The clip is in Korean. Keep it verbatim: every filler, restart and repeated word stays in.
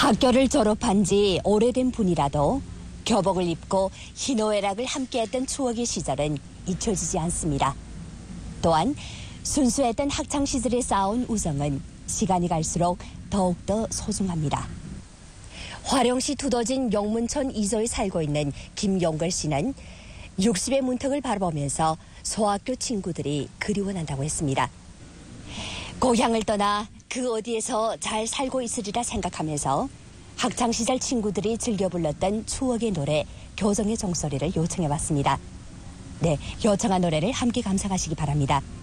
학교를 졸업한 지 오래된 분이라도 교복을 입고 희노애락을 함께했던 추억의 시절은 잊혀지지 않습니다. 또한 순수했던 학창시절에 쌓아온 우정은 시간이 갈수록 더욱더 소중합니다. 화령시 두더진 용문천 이소에 살고 있는 김용걸 씨는 육십의 문턱을 바라보면서 소학교 친구들이 그리워난다고 했습니다. 고향을 떠나 그 어디에서 잘 살고 있으리라 생각하면서 학창시절 친구들이 즐겨 불렀던 추억의 노래 교정의 종소리를 요청해봤습니다. 네, 요청한 노래를 함께 감상하시기 바랍니다.